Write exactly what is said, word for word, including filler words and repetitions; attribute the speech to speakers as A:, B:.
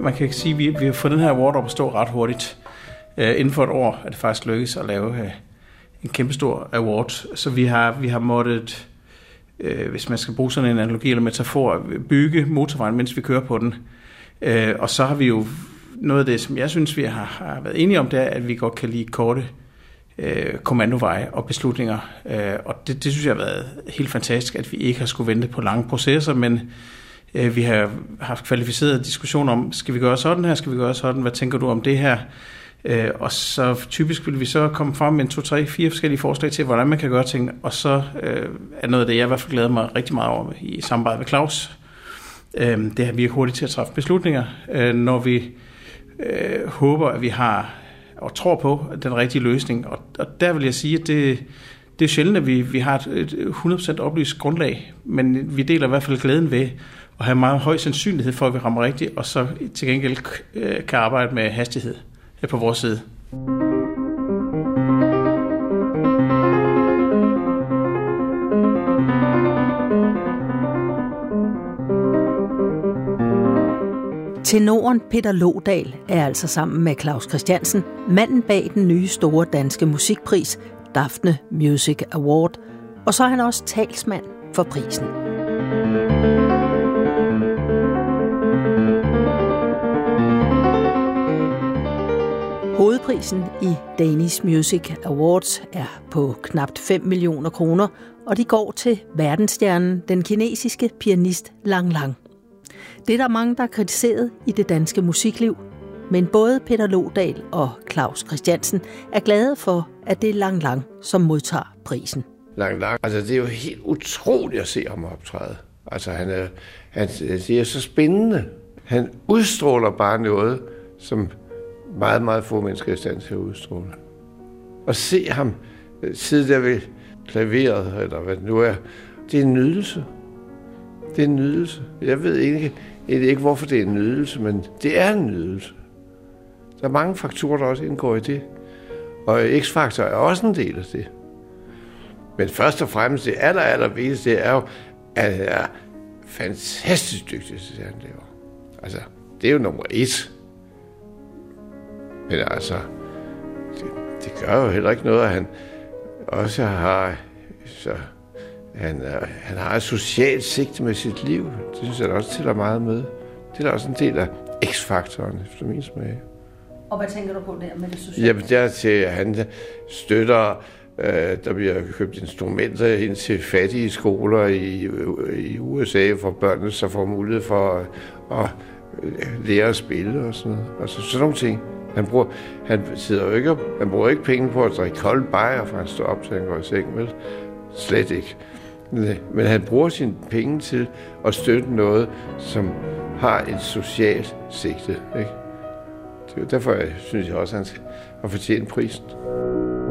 A: man kan sige, at vi, vi har fået den her award op at stå ret hurtigt. Uh, inden for et år er det faktisk lykkedes at lave uh, en kæmpestor award. Så vi har, vi har måttet, uh, hvis man skal bruge sådan en analogi eller metafor, bygge motorvejen, mens vi kører på den. Uh, og så har vi jo noget af det, som jeg synes, vi har, har været enige om, det er, at vi godt kan lide korte uh, kommandoveje og beslutninger. Uh, og det, det synes jeg har været helt fantastisk, at vi ikke har skulle vente på lange processer, men uh, vi har haft kvalificerede diskussioner om, skal vi gøre sådan her, skal vi gøre sådan, hvad tænker du om det her? Øh, og så typisk vil vi så komme frem med en, to, tre, fire forskellige forslag til, hvordan man kan gøre ting, og så øh, er noget af det, jeg i hvert fald glæder mig rigtig meget over i samarbejde med Claus. Øh, det har virket hurtigt til at træffe beslutninger, øh, når vi øh, håber, at vi har og tror på den rigtige løsning. Og, og der vil jeg sige, at det, det er sjældent, at vi, vi har et, et hundrede procent oplyst grundlag, men vi deler i hvert fald glæden ved at have meget høj sandsynlighed for, at vi rammer rigtigt, og så til gengæld øh, kan arbejde med hastighed på vores side.
B: Tenoren Peter Lodal er altså sammen med Claus Christiansen manden bag den nye store danske musikpris, Daphne Music Award, og så er han også talsmand for prisen. Hovedprisen i Danish Music Awards er på knap fem millioner kroner, og de går til verdensstjernen, den kinesiske pianist Lang Lang. Det er der mange, der er kritiseret i det danske musikliv, men både Peter Lodal og Claus Christiansen er glade for, at det er Lang Lang, som modtager prisen.
C: Lang Lang, altså det er jo helt utroligt at se ham optræde. Altså han er, han, det er så spændende. Han udstråler bare noget, som meget, meget få mennesker er i stand til at udstråle. Og se ham sidde der ved klaveret, eller hvad det nu er, det er en nydelse. Det er en nydelse. Jeg ved ikke, jeg ved ikke, hvorfor det er en nydelse, men det er en nydelse. Der er mange faktorer, der også indgår i det. Og X-faktor er også en del af det. Men først og fremmest, det aller, aller vigtigste, det er jo, at han er fantastisk dygtig til det, han laver. Altså, det er jo nummer et. Men altså, det, det gør jo heller ikke noget, at han også har, så, han, han har et socialt sigte med sit liv. Det synes jeg også tæller meget med. Det er da også en del af X-faktoren, efter min smag.
B: Og hvad tænker du på der med det sociale?
C: Jamen, der til, at han støtter, øh, der bliver købt instrumenter ind til fattige skoler i, i U S A, for børnene så får mulighed for at, at lære at spille og sådan noget. Altså sådan nogle ting. Han bruger, han sidder jo ikke, han bruger ikke penge på at drikke kold bajer, for han står op, så han går i seng, vel? Slet ikke. Men han bruger sine penge til at støtte noget, som har et socialt sigte, ikke? Det er derfor, jeg synes jeg også, at han skal have fortjent prisen.